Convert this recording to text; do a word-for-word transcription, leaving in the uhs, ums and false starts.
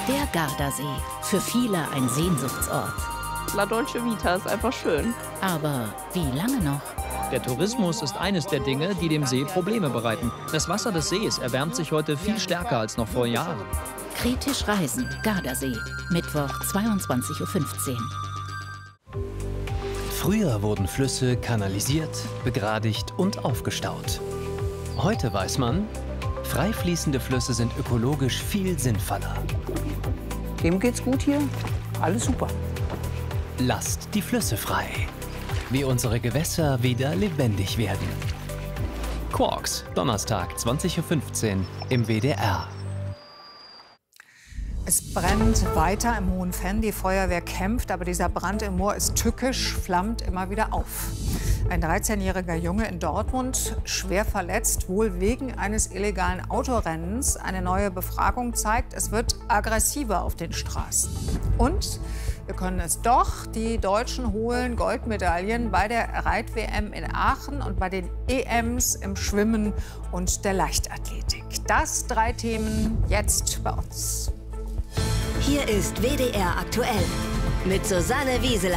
Der Gardasee, für viele ein Sehnsuchtsort. La Dolce Vita ist einfach schön. Aber wie lange noch? Der Tourismus ist eines der Dinge, die dem See Probleme bereiten. Das Wasser des Sees erwärmt sich heute viel stärker als noch vor Jahren. Kritisch reisen, Gardasee, Mittwoch zweiundzwanzig Uhr fünfzehn. Früher wurden Flüsse kanalisiert, begradigt und aufgestaut. Heute weiß man, frei fließende Flüsse sind ökologisch viel sinnvoller. Dem geht's gut hier, alles super. Lasst die Flüsse frei, wie unsere Gewässer wieder lebendig werden. Quarks, Donnerstag, zwanzig Uhr fünfzehn im W D R. Es brennt weiter im Hohen Venn. Die Feuerwehr kämpft, aber dieser Brand im Moor ist tückisch, flammt immer wieder auf. Ein dreizehnjähriger Junge in Dortmund, schwer verletzt, wohl wegen eines illegalen Autorennens. Eine neue Befragung zeigt, es wird aggressiver auf den Straßen. Und wir können es doch, die Deutschen holen Goldmedaillen bei der Reit-W M in Aachen und bei den E Ms im Schwimmen und der Leichtathletik. Das drei Themen jetzt bei uns. Hier ist W D R aktuell mit Susanne Wiesel.